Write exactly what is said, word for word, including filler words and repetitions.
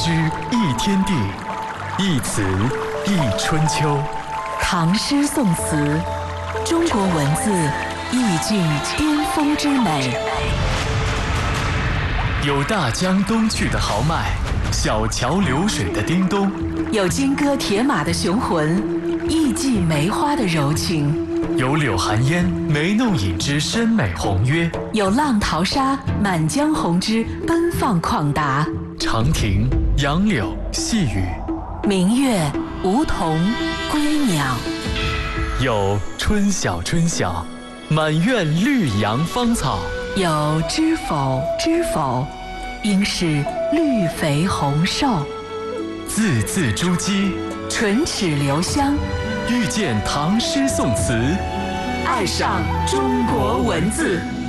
诗一天地，一词一春秋。 唐诗宋词，中国文字意境巅峰之美。 有大江东去的豪迈，小桥流水的叮咚； 有金戈铁马的雄浑，艺伎梅花的柔情； 有柳寒烟眉弄影之深美宏约； 有浪淘沙满江红之奔放旷达。 长亭、杨柳、细雨， 明月、梧桐、归鸟。 有春晓春晓，满院绿杨芳草； 有知否知否，应是绿肥红瘦。 字字珠玑， 唇齿留香。 遇见唐诗宋词， 爱上中国文字。